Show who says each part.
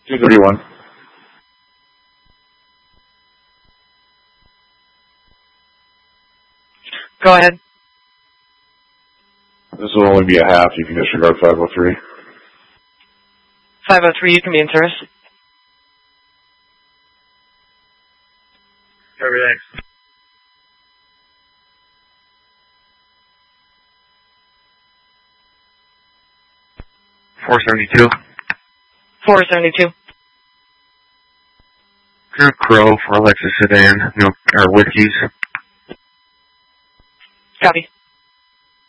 Speaker 1: 231.
Speaker 2: Go ahead.
Speaker 1: This will only be a half. You can disregard 503.
Speaker 2: 503, you can be in service.
Speaker 3: Everything. 472.
Speaker 2: 472.
Speaker 3: Crow for Alexis Sedan, no, or Whiskies.
Speaker 2: Copy.